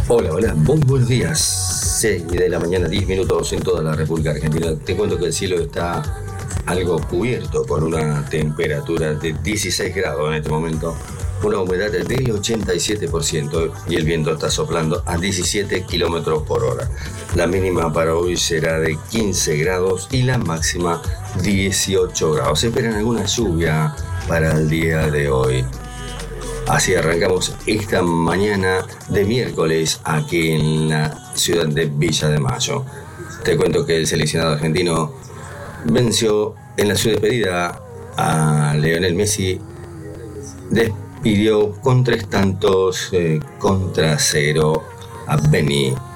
Hola, hola, muy buenos días. 6 de la mañana, 10 minutos en toda la República Argentina. Te cuento que el cielo está algo cubierto con una temperatura de 16 grados en este momento, una humedad del 87% y el viento está soplando a 17 kilómetros por hora. La mínima para hoy será de 15 grados y la máxima 18 grados. Se esperan alguna lluvia para el día de hoy. Así arrancamos esta mañana de miércoles aquí en la ciudad de Villa de Mayo. Te cuento que el seleccionado argentino venció en la su despedida a Lionel Messi. Despidió con 3 tantos contra 0 a Benny